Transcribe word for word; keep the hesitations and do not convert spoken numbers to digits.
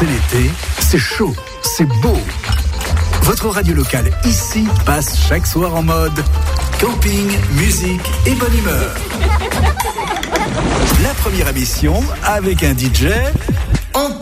c'est l'été, c'est chaud, c'est beau. Votre radio locale ici passe chaque soir en mode camping, musique et bonne humeur. La première émission avec un D J en